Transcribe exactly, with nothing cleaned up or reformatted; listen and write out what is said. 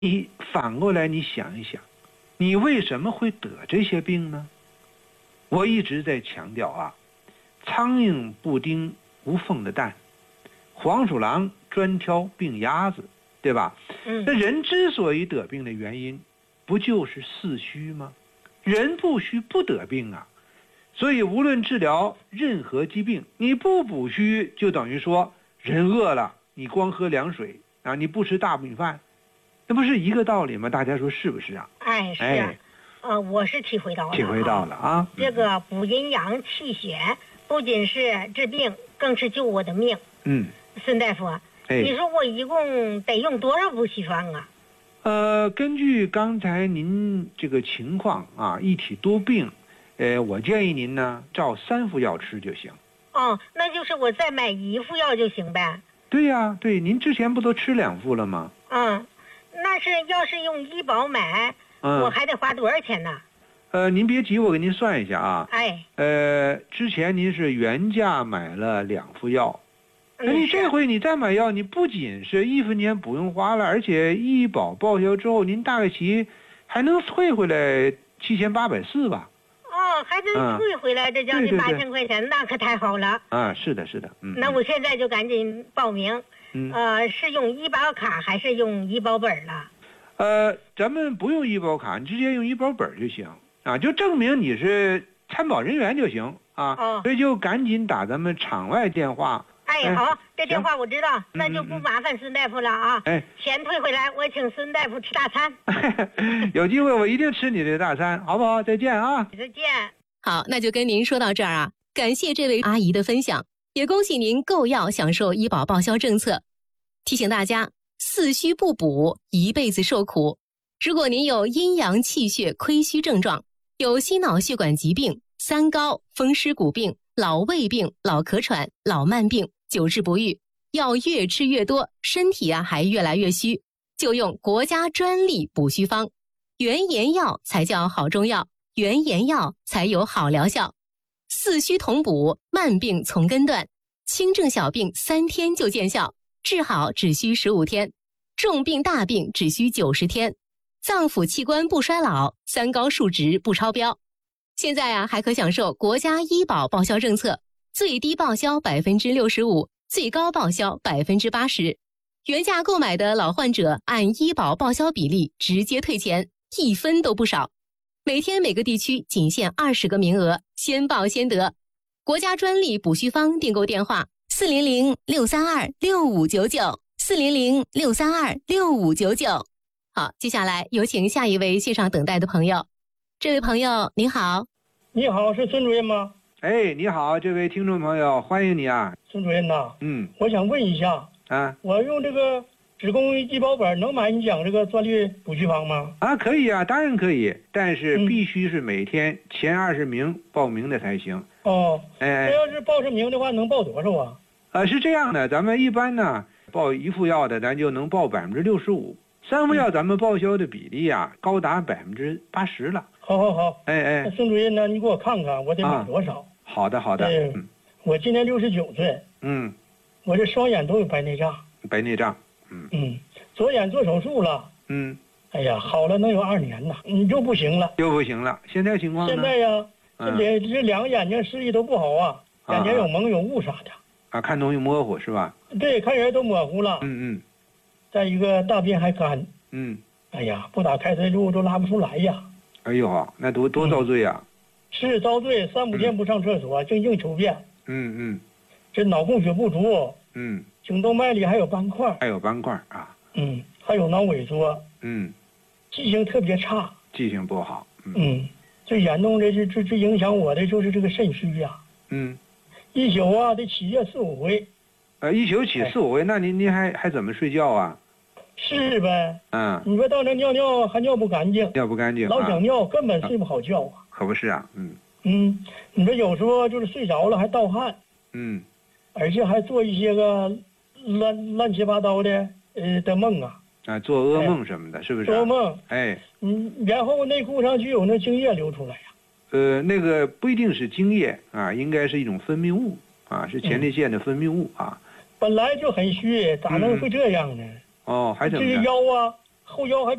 你反过来你想一想，你为什么会得这些病呢？我一直在强调啊，苍蝇不叮无缝的蛋，黄鼠狼专挑病鸭子，对吧？ 嗯， 那人之所以得病的原因，不就是四虚吗？人不虚不得病啊。所以无论治疗任何疾病，你不补虚，就等于说人饿了，你光喝凉水啊，你不吃大米饭，那不是一个道理吗？大家说是不是啊？ 哎，是啊， 哎呃，我是体会到了， 体会到了啊。 这个补阴阳气血，不仅是治病，更是救我的命。 嗯， 孙大夫， 哎， 你说我一共得用多少补气方啊？ 呃，根据刚才您这个情况啊，一体多病，呃，我建议您呢，照三副药吃就行。 哦，那就是我再买一副药就行呗。 对呀，对，您之前不都吃两副了吗？ 嗯，那是要是用医保买， 嗯， 我还得花多少钱呢？ 呃，您别急，我给您算一下啊。 哎， 呃，之前您是原价买了两副药，那你嗯， 这回你再买药，你不仅是一分钱不用花了，而且医保报销之后，您大概其还能退回来七千八百四吧？ 哦，还能退回来这将近八对对对千块钱，那可太好了。 啊，是的，是的，嗯。 那我现在就赶紧报名。 嗯， 呃，是用医保卡还是用医保本了？ 呃，咱们不用医保卡，你直接用医保本就行啊，就证明你是参保人员就行啊。 哦， 所以就赶紧打咱们场外电话。 哎， 哎好，这电话我知道， 嗯那就不麻烦孙大夫了啊。 哎， 钱退回来，我请孙大夫吃大餐。 有机会我一定吃你的大餐，好不好？再见啊！ 再见。 好，那就跟您说到这儿啊，感谢这位阿姨的分享，也恭喜您购药享受医保报销政策。提醒大家，四虚不补，一辈子受苦。如果您有阴阳气血亏虚症状，有心脑血管疾病、三高、风湿骨病、老胃病、老咳喘、老慢病，久治不愈，药越吃越多，身体啊还越来越虚，就用国家专利补虚方，原研药才叫好中药，原研药才有好疗效。四虚同补，慢病从根断，轻症小病三天就见效，治好只需十五天，重病大病只需九十天，脏腑器官不衰老，三高数值不超标。现在啊，还可享受国家医保报销政策，最低报销百分之六十五，最高报销百分之八十。原价购买的老患者按医保报销比例直接退钱，一分都不少。每天每个地区仅限二十个名额，先报先得。国家专利补虚方订购电话：四零零六三二六五九九，四零零六三二六五九九。好，接下来有请下一位线上等待的朋友。这位朋友您好。 你好，是孙主任吗？ 哎，你好，这位听众朋友，欢迎你啊。 孙主任呐， 嗯， 我想问一下啊， 我用这个只供医保本能买你讲这个专利补虚方吗？ 啊，可以啊，当然可以，但是必须是每天前二十名报名的才行。 哦， 哎， 这要是报上名的话，能报多少啊？ 呃，是这样的，咱们一般呢报一副药的，咱就能报百分之六十五，三副药咱们报销的比例啊，高达百分之八十了。 好好好， 哎哎， 孙主任呢，你给我看看我得买多少？ 啊、好的好的， 哎、嗯，我今年六十九岁， 嗯， 我这双眼都有白内障， 白内障，嗯嗯，左眼做手术了， 嗯， 哎呀，好了能有二年了，你就不行了， 又不行了，现在情况呢？ 现在呀， 嗯、 这这两个眼睛视力都不好啊，眼前有蒙有雾啥的。 啊，看东西模糊是吧？ 对，看人都模糊了。 嗯嗯。 再一个大便还干。 嗯。 哎呀，不打开塞露都拉不出来呀。 哎呦，那多多遭罪呀、 嗯！是遭罪，三五天不上厕所，净硬求便。 嗯嗯。 这脑供血不足。 嗯。 颈动脉里还有斑块。 还有斑块啊。 嗯，还有脑萎缩。 嗯。 记性特别差。 记性不好。 嗯。嗯，最严重的，最最最影响我的就是这个肾虚呀。 嗯。 一宿啊得起夜四五回， 呃，一宿起四五回，那您您还还怎么睡觉啊？ 是呗， 嗯， 你说到那尿尿还尿不干净， 尿不干净， 老想尿，根本睡不好觉啊。 可不是啊，嗯嗯，你说有时候就是睡着了还盗汗， 嗯， 而且还做一些个乱乱七八糟的呃的梦啊， 啊，做噩梦什么的，是不是？ 做噩梦， 哎， 嗯，然后内裤上就有那精液流出来呀。 呃，那个不一定是精液啊，应该是一种分泌物啊，是前列腺的分泌物啊。 本来就很虚，咋能会这样呢？ 哦，还怎么着？ 这个腰啊后腰还